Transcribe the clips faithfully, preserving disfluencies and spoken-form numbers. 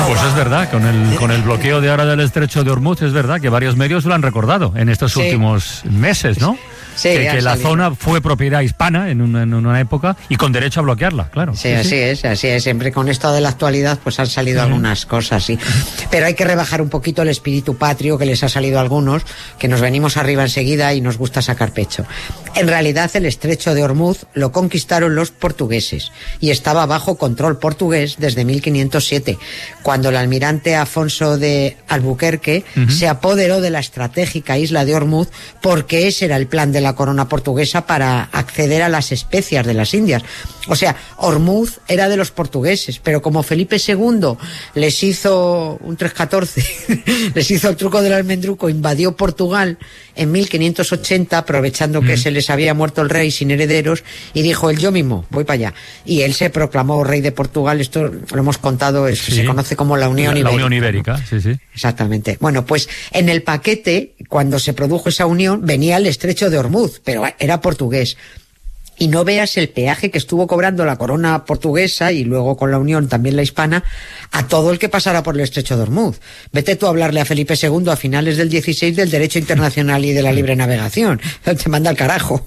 Pues es verdad, con el, con el bloqueo de ahora del estrecho de Hormuz, es verdad que varios medios lo han recordado en estos sí. últimos meses, ¿no? Sí, que, que la zona fue propiedad hispana en una, en una época y con derecho a bloquearla, claro. Sí, sí, así sí. es, así es. Siempre con esto de la actualidad pues han salido uh-huh. algunas cosas, sí. Pero hay que rebajar un poquito el espíritu patrio que les ha salido a algunos, que nos venimos arriba enseguida y nos gusta sacar pecho. En realidad el estrecho de Hormuz lo conquistaron los portugueses y estaba bajo control portugués desde mil quinientos siete, cuando el almirante Afonso de Albuquerque uh-huh. se apoderó de la estratégica isla de Hormuz, porque ese era el plan de la corona portuguesa para acceder a las especias de las Indias. O sea, Hormuz era de los portugueses, pero como Felipe segundo les hizo un tres catorce, les hizo el truco del almendruco, invadió Portugal en mil quinientos ochenta, aprovechando que mm. se les había muerto el rey sin herederos, y dijo él: yo mismo voy para allá. Y él se proclamó rey de Portugal. Esto lo hemos contado, es, sí. se conoce como la Unión la, Ibérica. La Unión Ibérica, sí, sí. Exactamente. Bueno, pues en el paquete, cuando se produjo esa unión, venía el estrecho de Hormuz, pero era portugués. Y no veas el peaje que estuvo cobrando la corona portuguesa, y luego con la Unión también la hispana, a todo el que pasara por el estrecho de Hormuz. Vete tú a hablarle a Felipe segundo a finales del dieciséis del derecho internacional y de la libre navegación. Te manda al carajo.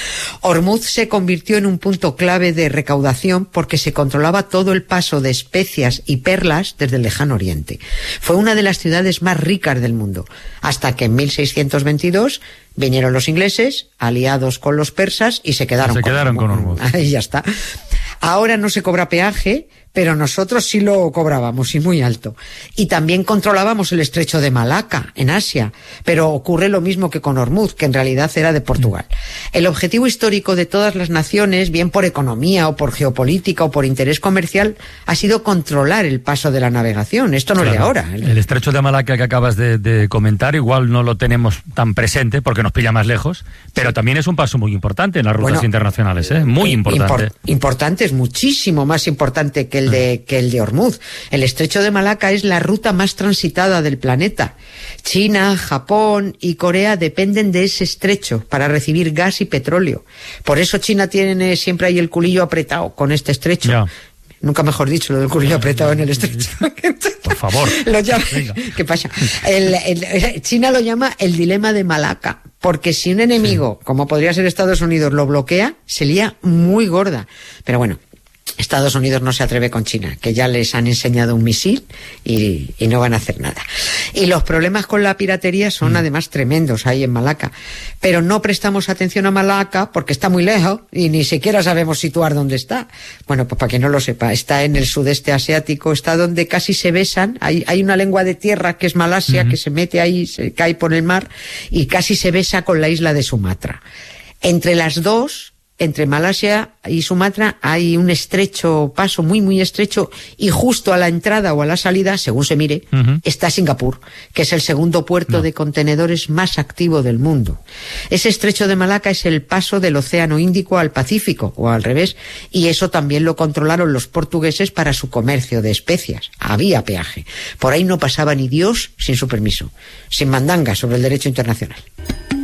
Hormuz se convirtió en un punto clave de recaudación porque se controlaba todo el paso de especias y perlas desde el lejano oriente. Fue una de las ciudades más ricas del mundo, hasta que en mil seiscientos veintidós vinieron los ingleses, aliados con los persas, y se quedaron, se con, quedaron con Hormuz. Ahí ya está. Ahora no se cobra peaje, pero nosotros sí lo cobrábamos, y muy alto. Y también controlábamos el estrecho de Malaca, en Asia, pero ocurre lo mismo que con Hormuz, que en realidad era de Portugal. El objetivo histórico de todas las naciones, bien por economía o por geopolítica o por interés comercial, ha sido controlar el paso de la navegación. Esto no claro. es de ahora. El estrecho de Malaca que acabas de, de comentar, igual no lo tenemos tan presente porque nos pilla más lejos, pero también es un paso muy importante en las rutas bueno, internacionales, ¿eh? Muy importante. Impor- importante, es muchísimo más importante que el de que el de Hormuz. El estrecho de Malaca es la ruta más transitada del planeta. China, Japón y Corea dependen de ese estrecho para recibir gas y petróleo. Por eso China tiene siempre ahí el culillo apretado con este estrecho. Ya. Nunca mejor dicho, lo del culillo apretado en el estrecho. Por favor. Lo llama, ¿qué pasa? El, el, China lo llama el dilema de Malaca, porque si un enemigo, sí. como podría ser Estados Unidos, lo bloquea, se lía muy gorda. Pero bueno, Estados Unidos no se atreve con China, que ya les han enseñado un misil y, y no van a hacer nada. Y los problemas con la piratería son mm. además tremendos ahí en Malaca. Pero no prestamos atención a Malaca porque está muy lejos y ni siquiera sabemos situar dónde está. Bueno, pues para quien no lo sepa, está en el sudeste asiático, está donde casi se besan. Hay, hay una lengua de tierra que es Malasia, mm-hmm. que se mete ahí, se cae por el mar y casi se besa con la isla de Sumatra. Entre las dos, entre Malasia y Sumatra, hay un estrecho paso, muy muy estrecho, y justo a la entrada o a la salida, según se mire, uh-huh. está Singapur, que es el segundo puerto no. de contenedores más activo del mundo. Ese estrecho de Malaca es el paso del Océano Índico al Pacífico, o al revés, y eso también lo controlaron los portugueses para su comercio de especias. Había peaje. Por ahí no pasaba ni Dios sin su permiso, sin mandanga sobre el derecho internacional.